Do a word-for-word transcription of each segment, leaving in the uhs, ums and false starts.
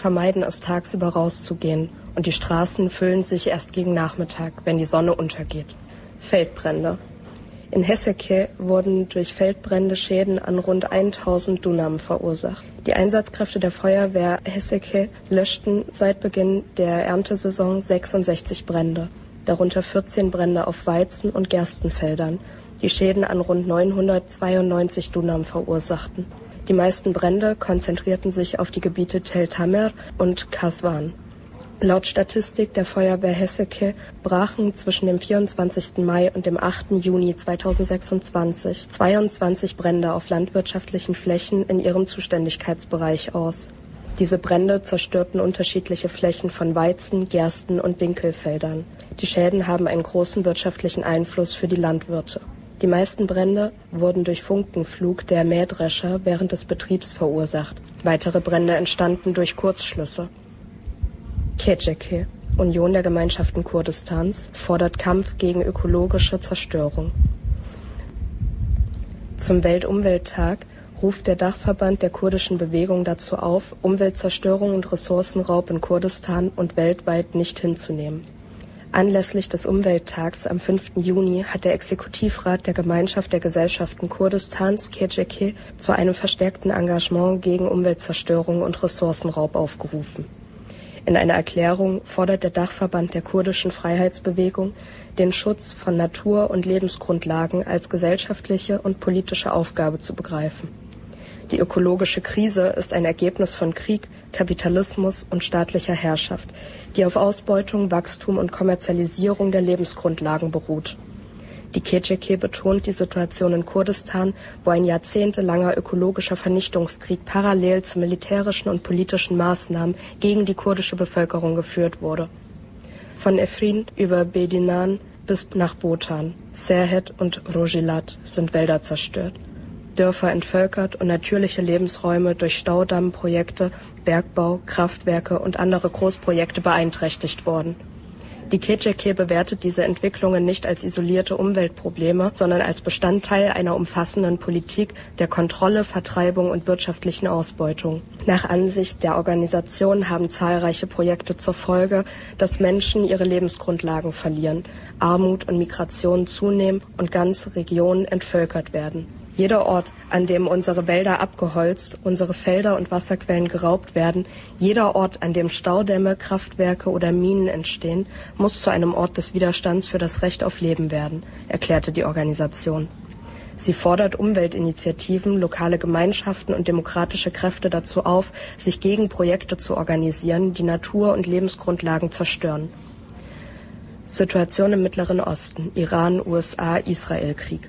vermeiden es, tagsüber rauszugehen, und die Straßen füllen sich erst gegen Nachmittag, wenn die Sonne untergeht. Feldbrände. In Heseke wurden durch Feldbrände Schäden an rund tausend Dunam verursacht. Die Einsatzkräfte der Feuerwehr Heseke löschten seit Beginn der Erntesaison sechsundsechzig Brände, darunter vierzehn Brände auf Weizen- und Gerstenfeldern, die Schäden an rund neunhundertzweiundneunzig Dunam verursachten. Die meisten Brände konzentrierten sich auf die Gebiete Tel Tamer und Kaswan. Laut Statistik der Feuerwehr Heseke brachen zwischen dem vierundzwanzigsten Mai und dem achten Juni zweitausendsechsundzwanzig zweiundzwanzig Brände auf landwirtschaftlichen Flächen in ihrem Zuständigkeitsbereich aus. Diese Brände zerstörten unterschiedliche Flächen von Weizen-, Gersten- und Dinkelfeldern. Die Schäden haben einen großen wirtschaftlichen Einfluss für die Landwirte. Die meisten Brände wurden durch Funkenflug der Mähdrescher während des Betriebs verursacht. Weitere Brände entstanden durch Kurzschlüsse. K J K, Union der Gemeinschaften Kurdistans, fordert Kampf gegen ökologische Zerstörung. Zum Weltumwelttag ruft der Dachverband der kurdischen Bewegung dazu auf, Umweltzerstörung und Ressourcenraub in Kurdistan und weltweit nicht hinzunehmen. Anlässlich des Umwelttags am fünften Juni hat der Exekutivrat der Gemeinschaft der Gesellschaften Kurdistans, K J K, zu einem verstärkten Engagement gegen Umweltzerstörung und Ressourcenraub aufgerufen. In einer Erklärung fordert der Dachverband der kurdischen Freiheitsbewegung, den Schutz von Natur und Lebensgrundlagen als gesellschaftliche und politische Aufgabe zu begreifen. Die ökologische Krise ist ein Ergebnis von Krieg, Kapitalismus und staatlicher Herrschaft, die auf Ausbeutung, Wachstum und Kommerzialisierung der Lebensgrundlagen beruht. Die K J K betont die Situation in Kurdistan, wo ein jahrzehntelanger ökologischer Vernichtungskrieg parallel zu militärischen und politischen Maßnahmen gegen die kurdische Bevölkerung geführt wurde. Von Efrin über Bedinan bis nach Botan, Serhet und Rojilat sind Wälder zerstört, Dörfer entvölkert und natürliche Lebensräume durch Staudammprojekte, Bergbau, Kraftwerke und andere Großprojekte beeinträchtigt worden. Die K J K bewertet diese Entwicklungen nicht als isolierte Umweltprobleme, sondern als Bestandteil einer umfassenden Politik der Kontrolle, Vertreibung und wirtschaftlichen Ausbeutung. Nach Ansicht der Organisation haben zahlreiche Projekte zur Folge, dass Menschen ihre Lebensgrundlagen verlieren, Armut und Migration zunehmen und ganze Regionen entvölkert werden. Jeder Ort, an dem unsere Wälder abgeholzt, unsere Felder und Wasserquellen geraubt werden, jeder Ort, an dem Staudämme, Kraftwerke oder Minen entstehen, muss zu einem Ort des Widerstands für das Recht auf Leben werden, erklärte die Organisation. Sie fordert Umweltinitiativen, lokale Gemeinschaften und demokratische Kräfte dazu auf, sich gegen Projekte zu organisieren, die Natur und Lebensgrundlagen zerstören. Situation im Mittleren Osten, Iran, U S A, Israel-Krieg.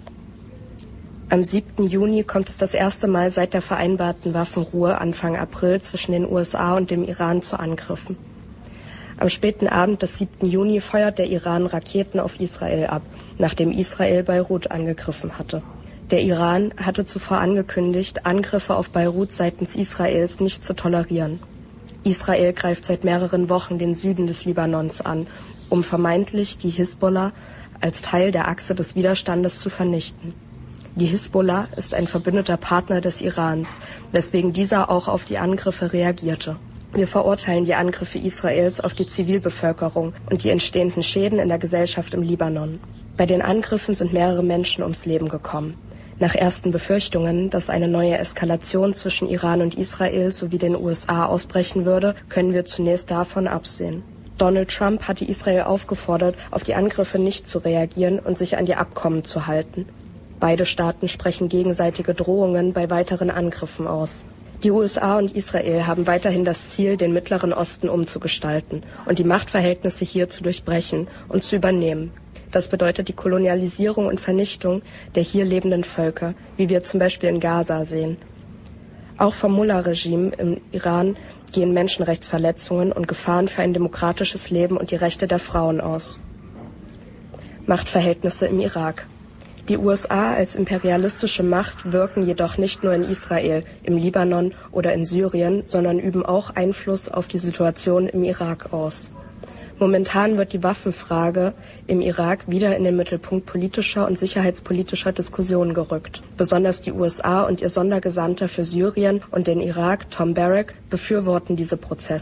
Am siebten Juni kommt es das erste Mal seit der vereinbarten Waffenruhe Anfang April zwischen den U S A und dem Iran zu Angriffen. Am späten Abend des siebten Juni feuert der Iran Raketen auf Israel ab, nachdem Israel Beirut angegriffen hatte. Der Iran hatte zuvor angekündigt, Angriffe auf Beirut seitens Israels nicht zu tolerieren. Israel greift seit mehreren Wochen den Süden des Libanons an, um vermeintlich die Hisbollah als Teil der Achse des Widerstandes zu vernichten. Die Hisbollah ist ein verbündeter Partner des Irans, weswegen dieser auch auf die Angriffe reagierte. Wir verurteilen die Angriffe Israels auf die Zivilbevölkerung und die entstehenden Schäden in der Gesellschaft im Libanon. Bei den Angriffen sind mehrere Menschen ums Leben gekommen. Nach ersten Befürchtungen, dass eine neue Eskalation zwischen Iran und Israel sowie den U S A ausbrechen würde, können wir zunächst davon absehen. Donald Trump hatte Israel aufgefordert, auf die Angriffe nicht zu reagieren und sich an die Abkommen zu halten. Beide Staaten sprechen gegenseitige Drohungen bei weiteren Angriffen aus. Die U S A und Israel haben weiterhin das Ziel, den Mittleren Osten umzugestalten und die Machtverhältnisse hier zu durchbrechen und zu übernehmen. Das bedeutet die Kolonialisierung und Vernichtung der hier lebenden Völker, wie wir zum Beispiel in Gaza sehen. Auch vom Mullah-Regime im Iran gehen Menschenrechtsverletzungen und Gefahren für ein demokratisches Leben und die Rechte der Frauen aus. Machtverhältnisse im Irak. Die U S A als imperialistische Macht wirken jedoch nicht nur in Israel, im Libanon oder in Syrien, sondern üben auch Einfluss auf die Situation im Irak aus. Momentan wird die Waffenfrage im Irak wieder in den Mittelpunkt politischer und sicherheitspolitischer Diskussionen gerückt. Besonders die U S A und ihr Sondergesandter für Syrien und den Irak, Tom Barrack, befürworten diese Prozesse.